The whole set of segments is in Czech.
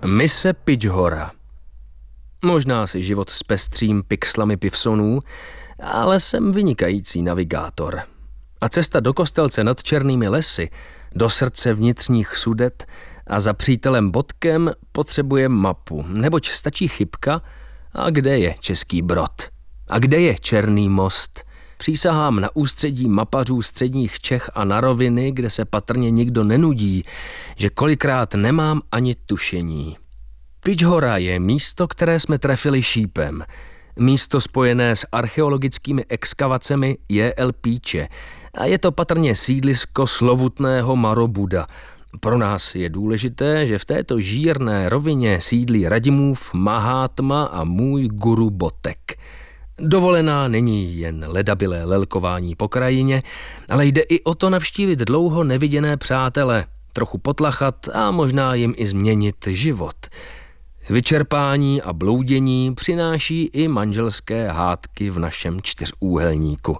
Mise Pidžhora. Možná si život zpestřím pixlami pivsonů, ale jsem vynikající navigátor. A cesta do Kostelce nad Černými lesy, do srdce vnitřních Sudet a za přítelem Bodkem potřebuje mapu, neboť stačí chybka a kde je Český Brod? A kde je Černý most? Přísahám na ústředí mapařů středních Čech a na roviny, kde se patrně nikdo nenudí, že kolikrát nemám ani tušení. Pidžhora je místo, které jsme trefili šípem. Místo spojené s archeologickými exkavacemi J.L. Píče. A je to patrně sídlisko slovutného Marobuda. Pro nás je důležité, že v této žírné rovině sídlí Radimův Mahátma a můj guru Botek. Dovolená není jen ledabilé lelkování po krajině, ale jde i o to navštívit dlouho neviděné přátele, trochu potlachat a možná jim i změnit život. Vyčerpání a bloudění přináší i manželské hádky v našem čtyřúhelníku.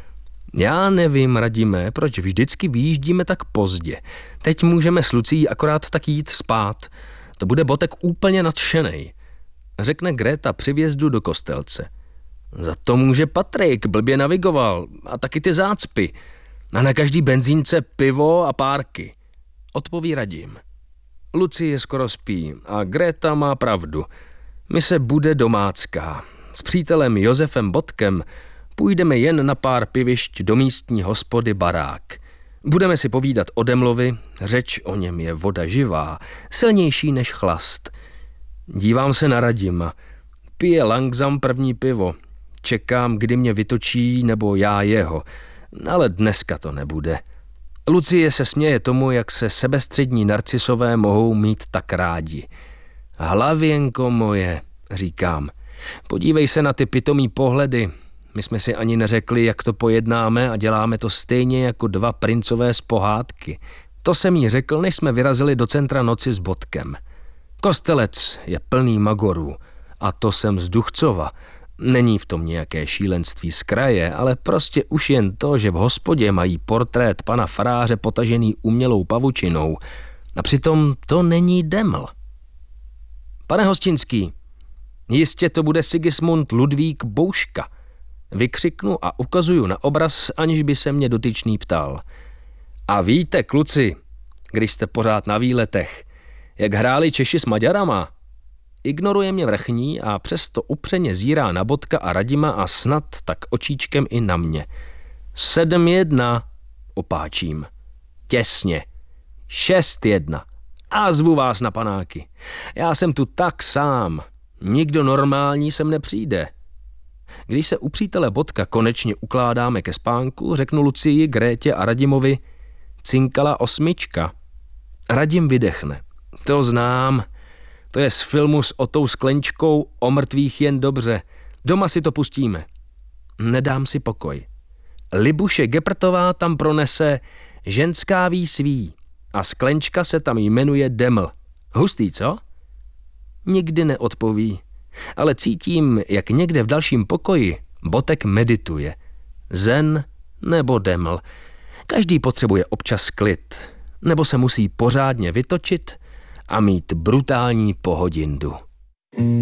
Já nevím, Radime, proč vždycky vyjíždíme tak pozdě. Teď můžeme s Lucí akorát tak jít spát. To bude Botek úplně nadšenej, řekne Greta při vjezdu do Kostelce. Za to může Patrik, blbě navigoval, a taky ty zácpy. A na každý benzínce pivo a párky, odpoví Radim. Lucie skoro spí a Greta má pravdu. Mise bude domácká. S přítelem Josefem Bodkem půjdeme jen na pár pivišť do místní hospody Barák. Budeme si povídat o Demlovi, řeč o něm je voda živá, silnější než chlast. Dívám se na Radima. Pije Langsam první pivo. Čekám, kdy mě vytočí, nebo já jeho. Ale dneska to nebude. Lucie se směje tomu, jak se sebestřední narcisové mohou mít tak rádi. Hlavěnko moje, říkám, podívej se na ty pitomý pohledy. My jsme si ani neřekli, jak to pojednáme a děláme to stejně jako dva princové z pohádky. To jsem jí řekl, než jsme vyrazili do centra noci s Bodkem. Kostelec je plný magorů a to jsem z Duchcova. Není v tom nějaké šílenství z kraje, ale prostě už jen to, že v hospodě mají portrét pana faráře potažený umělou pavučinou. A přitom to není Deml. Pane Hostinský, jistě to bude Sigismund Ludvík Bouška. Vykřiknu a ukazuju na obraz, aniž by se mě dotyčný ptal. A víte, kluci, když jste pořád na výletech, jak hráli Češi s Maďarama? Ignoruje mě vrchní a přesto upřeně zírá na Bodka a Radima a snad tak očíčkem i na mě. 7-1, opáčím. Těsně. 6-1. A zvu vás na panáky. Já jsem tu tak sám. Nikdo normální sem nepřijde. Když se u přítele Bodka konečně ukládáme ke spánku, řeknu Lucii, Grétě a Radimovi, cinkala 8. Radim vydechne. To znám. To je z filmu s Otou Sklenčkou O mrtvých jen dobře. Doma si to pustíme. Nedám si pokoj. Libuše Geprtová tam pronese Ženská výsví a Sklenčka se tam jmenuje Deml. Hustý, co? Nikdy neodpoví, ale cítím, jak někde v dalším pokoji Botek medituje. Zen nebo Deml. Každý potřebuje občas klid, nebo se musí pořádně vytočit a mít brutální pohodindu.